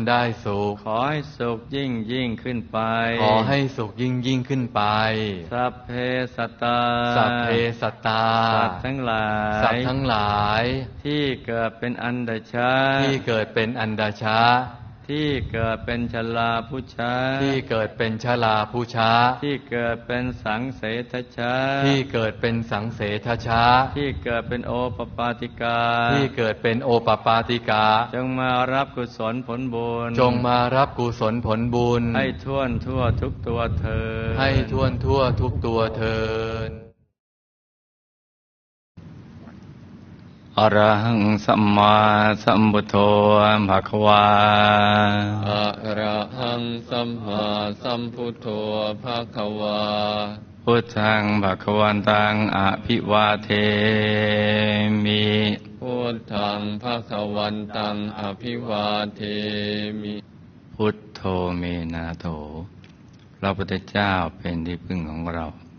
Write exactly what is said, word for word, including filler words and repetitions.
ได้สุขขอให้สุขยิ่งยิ่งขึ้นไปขอให้สุขยิ่งยิ่งขึ้นไปสัพเพสัตตาสัพเพสัตตาสัตว์ทั้งหลายสัตว์ทั้งหลายที่เกิดเป็นอันดชะที่เกิดเป็นอันดชะที่เกิดเป็นชลาพุชะที่เกิดเป็นชลาพุชะที่เกิดเป็นสังเสทชะที่เกิดเป็นสังเสทชะที่เกิดเป็นโอปปาติกาที่เกิดเป็นโอปปาติกาจงมารับกุศลผลบุญจงมารับกุศลผลบุญให้ทั่วทั่วทุกตัวเถิดให้ทั่วทั่วทุกตัวเถิดอรหังสัมมาสัมพุทโธภะคะวาอะระหังสัมมาสัมพุทโธภะคะวาพุทธังภะคะวันตังอภิวาเทมิพุทธังภะคะวันตังอภิวาเทมิพุทโธเมนะโถพระพุทธเจ้าเป็นที่พึ่งของเรา